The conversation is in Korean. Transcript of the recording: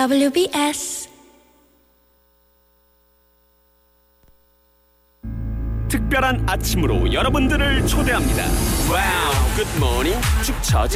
WBS 특별한 아침으로 여러분들을 초대합니다. 와우, 굿모닝 축처